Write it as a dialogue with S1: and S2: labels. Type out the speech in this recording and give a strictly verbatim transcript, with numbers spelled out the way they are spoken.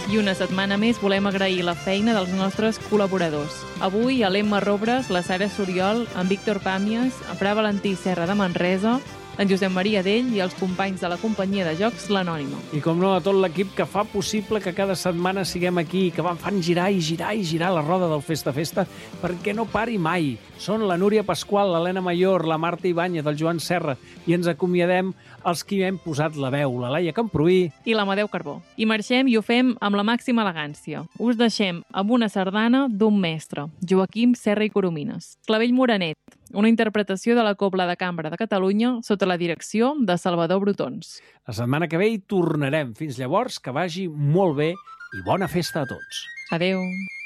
S1: I una setmana més volem agrair la feina dels nostres col·laboradors. Avui a l'Emma Robres, la Sara Soriol, en Víctor Pàmies, en Fra Valentí Serra de Manresa, en Josep Maria Dell i els companys de la companyia de jocs L'Anònima.
S2: I com no, a tot l'equip que fa possible que cada setmana siguem aquí, que van fan girar i girar i girar la roda del Festa Festa perquè no pari mai. Són la Núria Pasqual, l'Helena Mayor, la Marta Ibáñez, el Joan Serra, i ens acomiadem els qui hem posat la veu, la Laia Camproví
S1: i l'Amadeu Carbó. I marxem i ho fem amb la màxima elegància. Us deixem amb una sardana d'un mestre, Joaquim Serra i Coromines. Clavell Morenet, una interpretació de la Cobla de Cambra de Catalunya sota la direcció de Salvador Brotons.
S2: La setmana que ve hi tornarem. Fins llavors, que vagi molt bé i bona festa a tots.
S1: Adeu.